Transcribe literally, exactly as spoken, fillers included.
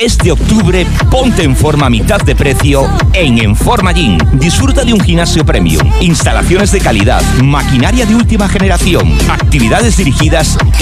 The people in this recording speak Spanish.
Este octubre, ponte en forma a mitad de precio en Enforma Gym. Disfruta de un gimnasio premium, instalaciones de calidad, maquinaria de última generación, actividades dirigidas